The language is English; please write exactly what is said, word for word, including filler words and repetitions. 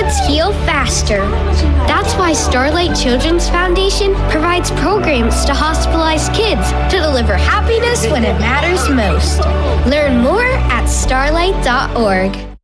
kids heal faster. That's why Starlight Children's Foundation provides programs to hospitalized kids to deliver happiness when it matters most. Learn more at starlight dot org.